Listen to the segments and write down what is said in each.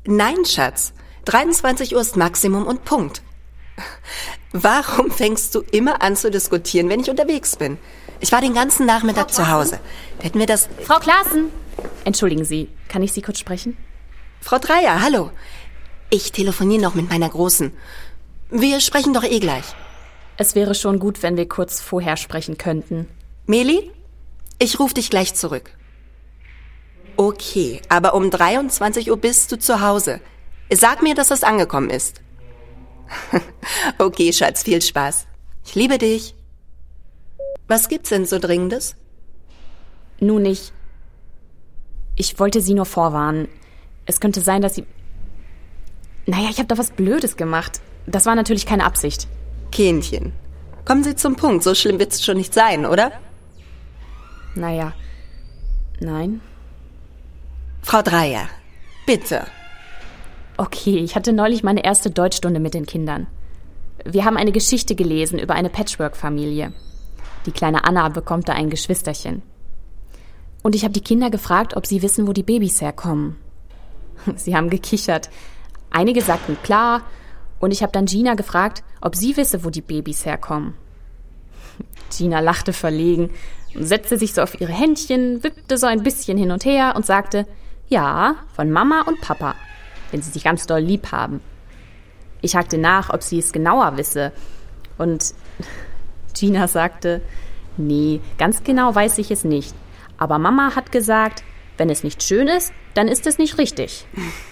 Nein, Schatz. 23 Uhr ist Maximum und Punkt. Warum fängst du immer an zu diskutieren, wenn ich unterwegs bin? Ich war den ganzen Nachmittag zu Hause. Hätten wir das... Frau Klaassen! Entschuldigen Sie, kann ich Sie kurz sprechen? Frau Dreyer, hallo. Ich telefoniere noch mit meiner Großen. Wir sprechen doch eh gleich. Es wäre schon gut, wenn wir kurz vorher sprechen könnten. Meli, ich rufe dich gleich zurück. Okay, aber um 23 Uhr bist du zu Hause. Sag mir, dass es angekommen ist. Okay, Schatz, viel Spaß. Ich liebe dich. Was gibt's denn so Dringendes? Nun, ich wollte Sie nur vorwarnen. Es könnte sein, dass Sie... Naja, ich habe da was Blödes gemacht. Das war natürlich keine Absicht. Kindchen, kommen Sie zum Punkt. So schlimm wird's schon nicht sein, oder? Naja, nein. Frau Dreyer, bitte. Okay, ich hatte neulich meine erste Deutschstunde mit den Kindern. Wir haben eine Geschichte gelesen über eine Patchwork-Familie. Die kleine Anna bekommt da ein Geschwisterchen. Und ich habe die Kinder gefragt, ob sie wissen, wo die Babys herkommen. Sie haben gekichert. Einige sagten klar, und ich habe dann Gina gefragt, ob sie wisse, wo die Babys herkommen. Gina lachte verlegen, setzte sich so auf ihre Händchen, wippte so ein bisschen hin und her und sagte, ja, von Mama und Papa, wenn sie sich ganz doll lieb haben. Ich hakte nach, ob sie es genauer wisse. Und Gina sagte, nee, ganz genau weiß ich es nicht. Aber Mama hat gesagt, wenn es nicht schön ist, dann ist es nicht richtig.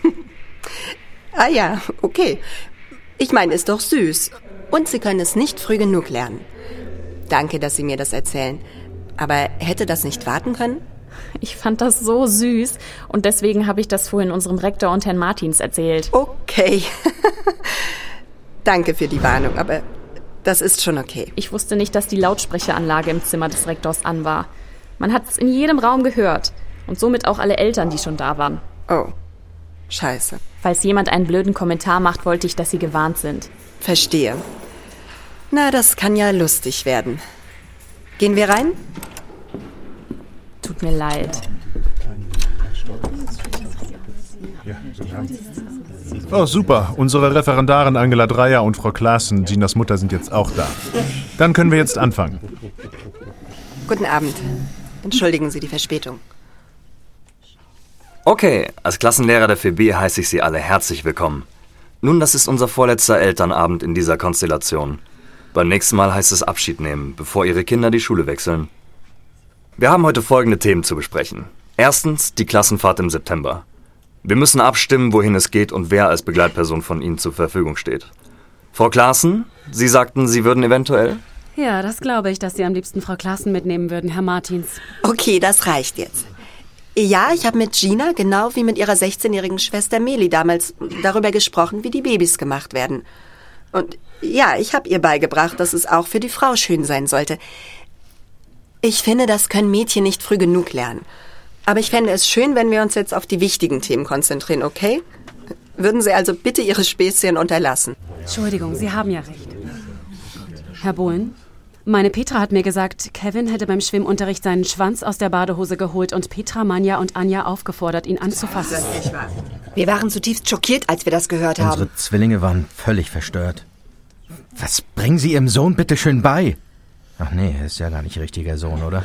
Ah ja, okay. Ich meine, ist doch süß. Und Sie können es nicht früh genug lernen. Danke, dass Sie mir das erzählen. Aber hätte das nicht warten können? Ich fand das so süß und deswegen habe ich das vorhin unserem Rektor und Herrn Martins erzählt. Okay. Danke für die Warnung, aber das ist schon okay. Ich wusste nicht, dass die Lautsprecheranlage im Zimmer des Rektors an war. Man hat es in jedem Raum gehört und somit auch alle Eltern, die schon da waren. Oh, scheiße. Falls jemand einen blöden Kommentar macht, wollte ich, dass sie gewarnt sind. Verstehe. Na, das kann ja lustig werden. Gehen wir rein? Tut mir leid. Oh, super. Unsere Referendarin Angela Dreyer und Frau Klaassen, Ginas Mutter, sind jetzt auch da. Dann können wir jetzt anfangen. Guten Abend. Entschuldigen Sie die Verspätung. Okay, als Klassenlehrer der 4B heiße ich Sie alle herzlich willkommen. Nun, das ist unser vorletzter Elternabend in dieser Konstellation. Beim nächsten Mal heißt es Abschied nehmen, bevor Ihre Kinder die Schule wechseln. Wir haben heute folgende Themen zu besprechen. Erstens, die Klassenfahrt im September. Wir müssen abstimmen, wohin es geht und wer als Begleitperson von Ihnen zur Verfügung steht. Frau Klaassen, Sie sagten, Sie würden eventuell... Ja, das glaube ich, dass Sie am liebsten Frau Klaassen mitnehmen würden, Herr Martins. Okay, das reicht jetzt. Ja, ich habe mit Gina, genau wie mit ihrer 16-jährigen Schwester Meli damals, darüber gesprochen, wie die Babys gemacht werden. Und ja, ich habe ihr beigebracht, dass es auch für die Frau schön sein sollte. Ich finde, das können Mädchen nicht früh genug lernen. Aber ich fände es schön, wenn wir uns jetzt auf die wichtigen Themen konzentrieren, okay? Würden Sie also bitte Ihre Späßchen unterlassen? Entschuldigung, Sie haben ja recht. Herr Bohlen, meine Petra hat mir gesagt, Kevin hätte beim Schwimmunterricht seinen Schwanz aus der Badehose geholt und Petra, Manja und Anja aufgefordert, ihn anzufassen. Wir waren zutiefst schockiert, als wir das gehört haben. Unsere Zwillinge waren völlig verstört. Was bringen Sie Ihrem Sohn bitte schön bei? Ach nee, er ist ja gar nicht richtiger Sohn, oder?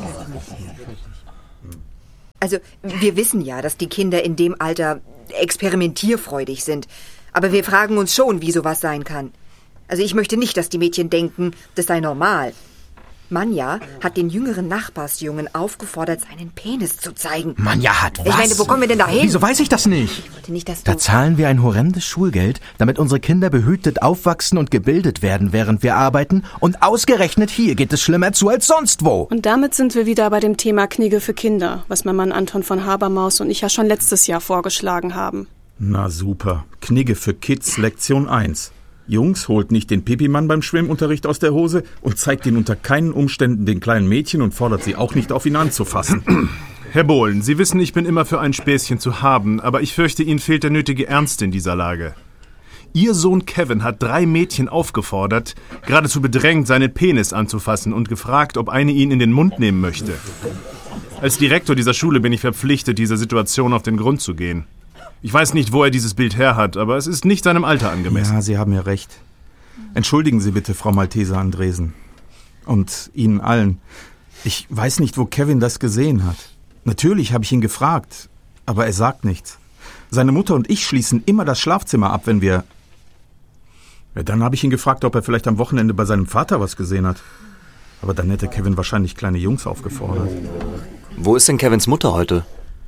Also, wir wissen ja, dass die Kinder in dem Alter experimentierfreudig sind. Aber wir fragen uns schon, wie sowas sein kann. Also ich möchte nicht, dass die Mädchen denken, das sei normal. Manja hat den jüngeren Nachbarsjungen aufgefordert, seinen Penis zu zeigen. Manja hat was? Ich meine, wo kommen wir denn da hin? Wieso weiß ich das nicht? Ich wollte nicht, dass du... Da zahlen wir ein horrendes Schulgeld, damit unsere Kinder behütet aufwachsen und gebildet werden, während wir arbeiten. Und ausgerechnet hier geht es schlimmer zu als sonst wo. Und damit sind wir wieder bei dem Thema Knigge für Kinder, was mein Mann Anton von Habermaus und ich ja schon letztes Jahr vorgeschlagen haben. Na super. Knigge für Kids, Lektion 1. Jungs, holt nicht den Pipimann beim Schwimmunterricht aus der Hose und zeigt ihn unter keinen Umständen den kleinen Mädchen und fordert sie auch nicht auf ihn anzufassen. Herr Bohlen, Sie wissen, ich bin immer für ein Späßchen zu haben, aber ich fürchte, Ihnen fehlt der nötige Ernst in dieser Lage. Ihr Sohn Kevin hat 3 Mädchen aufgefordert, geradezu bedrängt, seinen Penis anzufassen und gefragt, ob eine ihn in den Mund nehmen möchte. Als Direktor dieser Schule bin ich verpflichtet, dieser Situation auf den Grund zu gehen. Ich weiß nicht, wo er dieses Bild her hat, aber es ist nicht seinem Alter angemessen. Ja, Sie haben ja recht. Entschuldigen Sie bitte, Frau Malteser Andresen. Und Ihnen allen. Ich weiß nicht, wo Kevin das gesehen hat. Natürlich habe ich ihn gefragt, aber er sagt nichts. Seine Mutter und ich schließen immer das Schlafzimmer ab, wenn wir... Ja, dann habe ich ihn gefragt, ob er vielleicht am Wochenende bei seinem Vater was gesehen hat. Aber dann hätte Kevin wahrscheinlich kleine Jungs aufgefordert. Wo ist denn Kevins Mutter heute?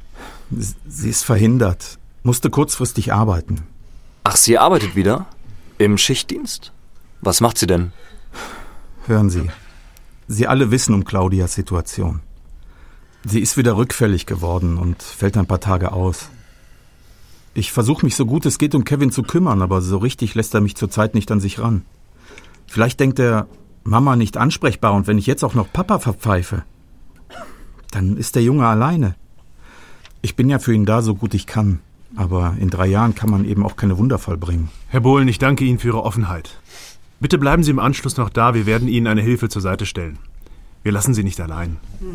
Sie ist verhindert. Musste kurzfristig arbeiten. Ach, sie arbeitet wieder? Im Schichtdienst? Was macht sie denn? Hören Sie, Sie alle wissen um Claudias Situation. Sie ist wieder rückfällig geworden und fällt ein paar Tage aus. Ich versuche mich so gut es geht um Kevin zu kümmern, aber so richtig lässt er mich zurzeit nicht an sich ran. Vielleicht denkt er, Mama nicht ansprechbar, und wenn ich jetzt auch noch Papa verpfeife, dann ist der Junge alleine. Ich bin ja für ihn da, so gut ich kann. Aber in 3 Jahren kann man eben auch keine Wunder vollbringen. Herr Bohlen, ich danke Ihnen für Ihre Offenheit. Bitte bleiben Sie im Anschluss noch da, wir werden Ihnen eine Hilfe zur Seite stellen. Wir lassen Sie nicht allein.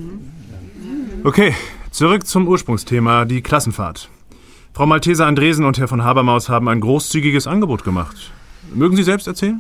Okay, zurück zum Ursprungsthema, die Klassenfahrt. Frau Malteser Andresen und Herr von Habermaus haben ein großzügiges Angebot gemacht. Mögen Sie selbst erzählen?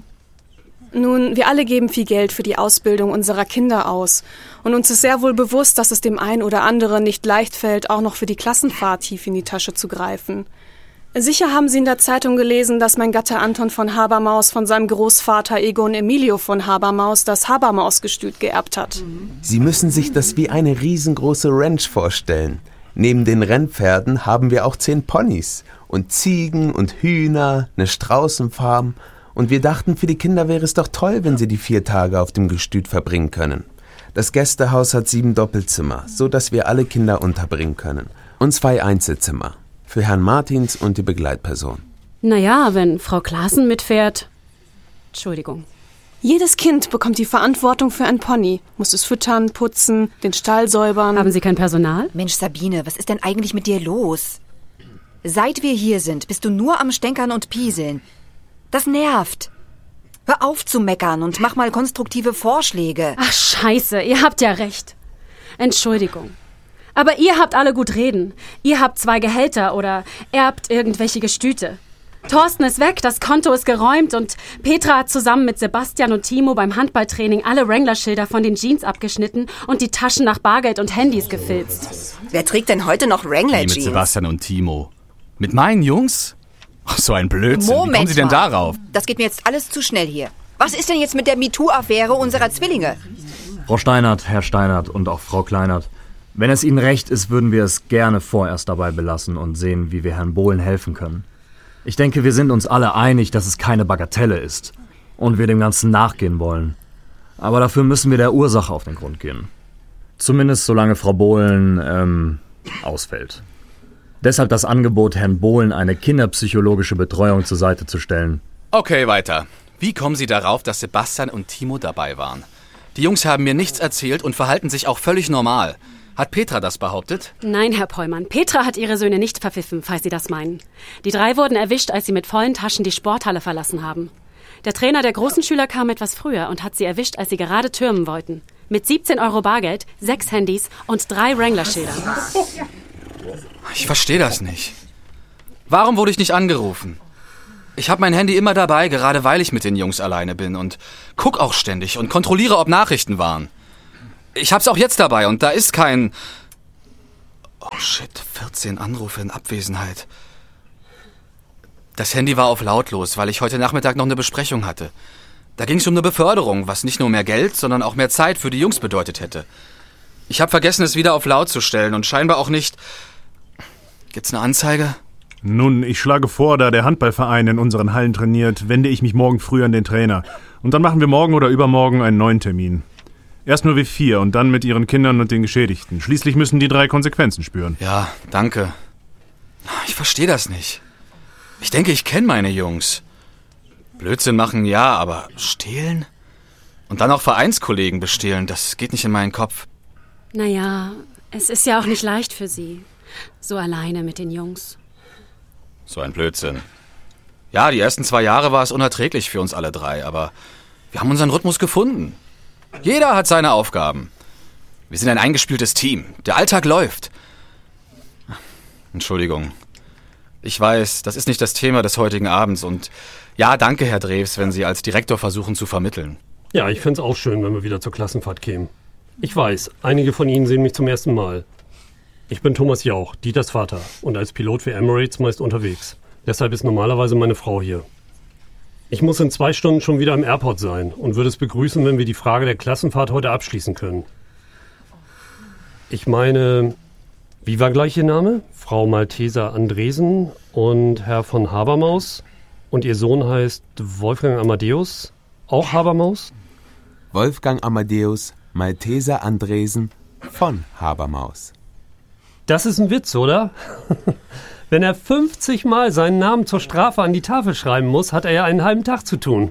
Nun, wir alle geben viel Geld für die Ausbildung unserer Kinder aus. Und uns ist sehr wohl bewusst, dass es dem einen oder anderen nicht leicht fällt, auch noch für die Klassenfahrt tief in die Tasche zu greifen. Sicher haben Sie in der Zeitung gelesen, dass mein Gatte Anton von Habermaus von seinem Großvater Egon Emilio von Habermaus das Habermaus-Gestüt geerbt hat. Sie müssen sich das wie eine riesengroße Ranch vorstellen. Neben den Rennpferden haben wir auch 10 Ponys und Ziegen und Hühner, eine Straußenfarm. Und wir dachten, für die Kinder wäre es doch toll, wenn sie die 4 Tage auf dem Gestüt verbringen können. Das Gästehaus hat 7 Doppelzimmer, so dass wir alle Kinder unterbringen können. Und 2 Einzelzimmer. Für Herrn Martins und die Begleitperson. Naja, wenn Frau Klaassen mitfährt... Entschuldigung. Jedes Kind bekommt die Verantwortung für ein Pony. Muss es füttern, putzen, den Stall säubern. Haben Sie kein Personal? Mensch, Sabine, was ist denn eigentlich mit dir los? Seit wir hier sind, bist du nur am Stänkern und Pieseln. Das nervt. Hör auf zu meckern und mach mal konstruktive Vorschläge. Ach, scheiße, ihr habt ja recht. Entschuldigung. Aber ihr habt alle gut reden. Ihr habt 2 Gehälter oder erbt irgendwelche Gestüte. Thorsten ist weg, das Konto ist geräumt und Petra hat zusammen mit Sebastian und Timo beim Handballtraining alle Wrangler-Schilder von den Jeans abgeschnitten und die Taschen nach Bargeld und Handys gefilzt. Wer trägt denn heute noch Wrangler-Jeans? Mit Sebastian und Timo. Mit meinen Jungs? Ach, so ein Blödsinn. Moment, wie kommen Sie denn mal. darauf? Das geht mir jetzt alles zu schnell hier. Was ist denn jetzt mit der MeToo-Affäre unserer Zwillinge? Frau Steinert, Herr Steinert und auch Frau Kleinert, wenn es Ihnen recht ist, würden wir es gerne vorerst dabei belassen und sehen, wie wir Herrn Bohlen helfen können. Ich denke, wir sind uns alle einig, dass es keine Bagatelle ist und wir dem Ganzen nachgehen wollen. Aber dafür müssen wir der Ursache auf den Grund gehen. Zumindest solange Frau Bohlen ausfällt. Deshalb das Angebot, Herrn Bohlen eine kinderpsychologische Betreuung zur Seite zu stellen. Okay, weiter. Wie kommen Sie darauf, dass Sebastian und Timo dabei waren? Die Jungs haben mir nichts erzählt und verhalten sich auch völlig normal. Hat Petra das behauptet? Nein, Herr Pollmann. Petra hat ihre Söhne nicht verpfiffen, falls Sie das meinen. Die 3 wurden erwischt, als sie mit vollen Taschen die Sporthalle verlassen haben. Der Trainer der großen Schüler kam etwas früher und hat sie erwischt, als sie gerade türmen wollten. Mit 17 € Bargeld, 6 Handys und 3 Wrangler-Schildern. Ich verstehe das nicht. Warum wurde ich nicht angerufen? Ich habe mein Handy immer dabei, gerade weil ich mit den Jungs alleine bin und guck auch ständig und kontrolliere, ob Nachrichten waren. Ich hab's auch jetzt dabei und da ist kein... Oh shit, 14 Anrufe in Abwesenheit. Das Handy war auf lautlos, weil ich heute Nachmittag noch eine Besprechung hatte. Da ging's um eine Beförderung, was nicht nur mehr Geld, sondern auch mehr Zeit für die Jungs bedeutet hätte. Ich habe vergessen, es wieder auf laut zu stellen und scheinbar auch nicht... Gibt's eine Anzeige? Nun, ich schlage vor, da der Handballverein in unseren Hallen trainiert, wende ich mich morgen früh an den Trainer. Und dann machen wir morgen oder übermorgen einen neuen Termin. Erst nur wir 4 und dann mit ihren Kindern und den Geschädigten. Schließlich müssen die 3 Konsequenzen spüren. Ja, danke. Ich verstehe das nicht. Ich denke, ich kenne meine Jungs. Blödsinn machen, ja, aber stehlen? Und dann auch Vereinskollegen bestehlen, das geht nicht in meinen Kopf. Naja, es ist ja auch nicht leicht für Sie. So alleine mit den Jungs. So ein Blödsinn. Ja, die ersten 2 Jahre war es unerträglich für uns alle 3, aber wir haben unseren Rhythmus gefunden. Jeder hat seine Aufgaben. Wir sind ein eingespieltes Team. Der Alltag läuft. Entschuldigung. Ich weiß, das ist nicht das Thema des heutigen Abends und ja, danke, Herr Drews, wenn Sie als Direktor versuchen zu vermitteln. Ja, ich find's auch schön, wenn wir wieder zur Klassenfahrt kämen. Ich weiß, einige von Ihnen sehen mich zum ersten Mal. Ich bin Thomas Jauch, Dieters Vater, und als Pilot für Emirates meist unterwegs. Deshalb ist normalerweise meine Frau hier. Ich muss in 2 Stunden schon wieder im Airport sein und würde es begrüßen, wenn wir die Frage der Klassenfahrt heute abschließen können. Ich meine, wie war gleich Ihr Name? Frau Malteser Andresen und Herr von Habermaus? Und Ihr Sohn heißt Wolfgang Amadeus? Auch Habermaus? Wolfgang Amadeus Malteser Andresen von Habermaus. Das ist ein Witz, oder? Wenn er 50 Mal seinen Namen zur Strafe an die Tafel schreiben muss, hat er ja einen halben Tag zu tun.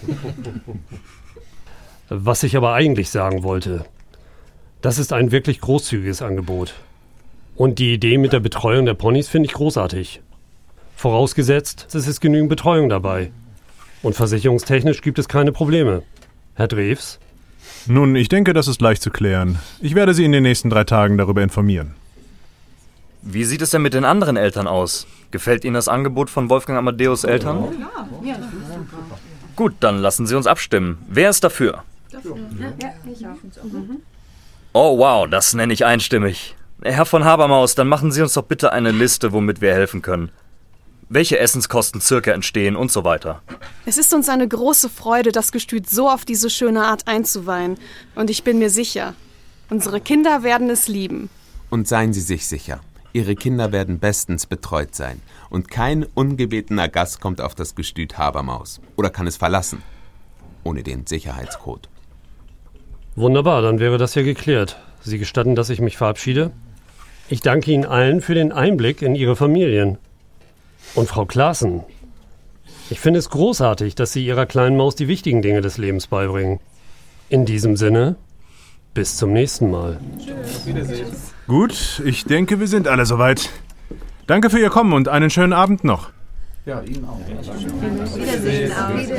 Was ich aber eigentlich sagen wollte, das ist ein wirklich großzügiges Angebot. Und die Idee mit der Betreuung der Ponys finde ich großartig. Vorausgesetzt, es ist genügend Betreuung dabei. Und versicherungstechnisch gibt es keine Probleme. Herr Drews? Nun, ich denke, das ist leicht zu klären. Ich werde Sie in den nächsten 3 Tagen darüber informieren. Wie sieht es denn mit den anderen Eltern aus? Gefällt Ihnen das Angebot von Wolfgang Amadeus Eltern? Ja. Gut, dann lassen Sie uns abstimmen. Wer ist dafür? Oh wow, das nenne ich einstimmig. Herr von Habermaus, dann machen Sie uns doch bitte eine Liste, womit wir helfen können. Welche Essenskosten circa entstehen und so weiter. Es ist uns eine große Freude, das Gestüt so auf diese schöne Art einzuweihen. Und ich bin mir sicher, unsere Kinder werden es lieben. Und seien Sie sich sicher, Ihre Kinder werden bestens betreut sein. Und kein ungebetener Gast kommt auf das Gestüt Habermaus. Oder kann es verlassen. Ohne den Sicherheitscode. Wunderbar, dann wäre das ja geklärt. Sie gestatten, dass ich mich verabschiede? Ich danke Ihnen allen für den Einblick in Ihre Familien. Und Frau Klaassen, ich finde es großartig, dass Sie Ihrer kleinen Maus die wichtigen Dinge des Lebens beibringen. In diesem Sinne, bis zum nächsten Mal. Gut, ich denke, wir sind alle soweit. Danke für Ihr Kommen und einen schönen Abend noch. Ja, Ihnen auch. Wiedersehen.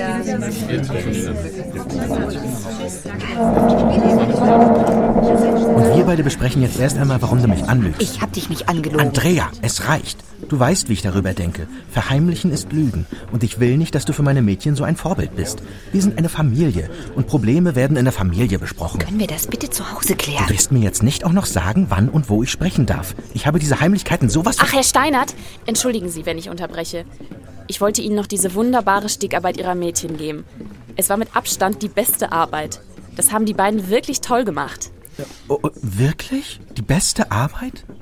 Und wir beide besprechen jetzt erst einmal, warum du mich anlügst. Ich hab dich nicht angelogen. Andrea, es reicht. Du weißt, wie ich darüber denke. Verheimlichen ist Lügen. Und ich will nicht, dass du für meine Mädchen so ein Vorbild bist. Wir sind eine Familie. Und Probleme werden in der Familie besprochen. Können wir das bitte zu Hause klären? Du wirst mir jetzt nicht auch noch sagen, wann und wo ich sprechen darf. Ich habe diese Heimlichkeiten sowas... Ach, Herr Steinert, entschuldigen Sie, wenn ich unterbreche. Ich wollte Ihnen noch diese wunderbare Stickarbeit Ihrer Mädchen geben. Es war mit Abstand die beste Arbeit. Das haben die beiden wirklich toll gemacht. Wirklich? Die beste Arbeit?